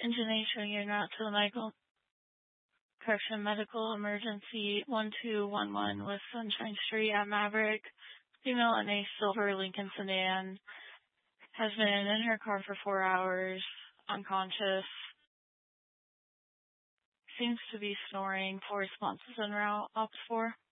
Intonation unit route to the medical emergency 1211 West Sunshine Street at Maverick. Female in a silver Lincoln sedan has been in her car for 4 hours, unconscious. Seems to be snoring. 4 responses en route. Ops 4.